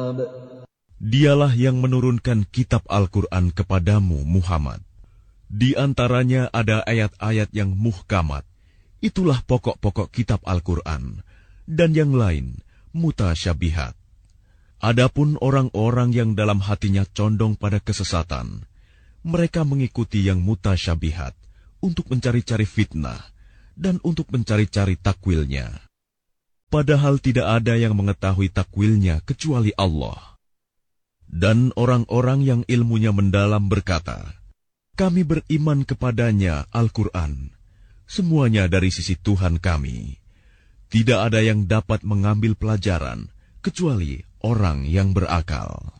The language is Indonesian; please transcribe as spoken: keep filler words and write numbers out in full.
Dialah yang menurunkan kitab Al-Quran kepadamu, Muhammad. Di antaranya ada ayat-ayat yang muhkamat, itulah pokok-pokok kitab Al-Quran, dan yang lain mutasyabihat. Adapun orang-orang yang dalam hatinya condong pada kesesatan, mereka mengikuti yang mutasyabihat untuk mencari-cari fitnah dan untuk mencari-cari takwilnya. Padahal tidak ada yang mengetahui takwilnya kecuali Allah. Dan orang-orang yang ilmunya mendalam berkata, kami beriman kepadanya Al-Quran, semuanya dari sisi Tuhan kami. Tidak ada yang dapat mengambil pelajaran kecuali orang yang berakal.